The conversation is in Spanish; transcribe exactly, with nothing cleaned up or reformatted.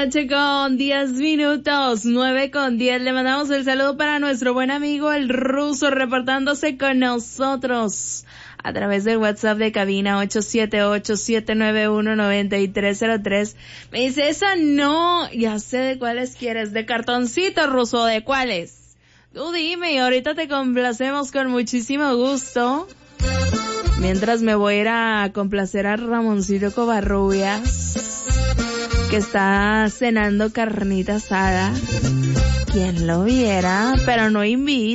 noche con diez minutos, nueve con diez. Le mandamos el saludo para nuestro buen amigo el Ruso, reportándose con nosotros a través del WhatsApp de cabina ocho siete ocho, siete nueve uno, nueve tres cero tres. Me dice, esa no, ya sé de cuáles quieres, de cartoncito, Ruso, ¿de cuáles? Tú dime y ahorita te complacemos con muchísimo gusto. Mientras me voy a ir a complacer a Ramoncito Covarrubias, que está cenando carnita asada. Quien lo viera, pero no invita.